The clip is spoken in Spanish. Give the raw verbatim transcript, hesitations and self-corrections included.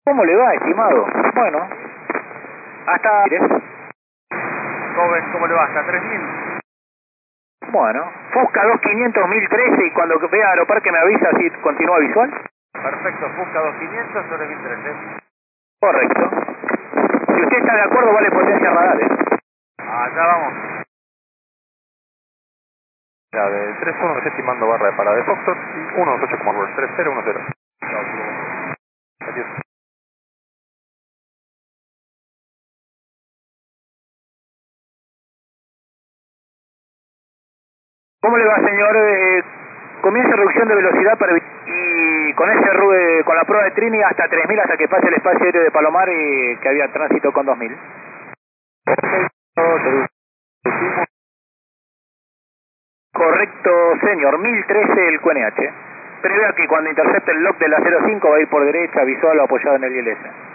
¿Cómo le va, estimado? Bueno, hasta... Joven, ¿cómo le va? ¿Hasta tres mil? Bueno, Fusca dos quinientos mil trece y cuando vea Aeroparque me avisa si continúa visual. Perfecto, Fusca dos quinientos sobre mil trece. Correcto. Si usted está de acuerdo, vale potencia radar, ¿eh? Allá vamos. Ya, de tres uno estimando barra de parada de Foxtrot y uno dos ocho como tres cero uno cero. Adiós. ¿Cómo le va, señor? Eh, comienza reducción de velocidad para y con ese ru- con la prueba de Trini hasta tres mil hasta que pase el espacio aéreo de Palomar y que había tránsito con dos mil. Correcto, señor. mil trece el Q N H. Prevea que cuando intercepte el log de la cero cinco va a ir por derecha, visual o apoyado en el I L S.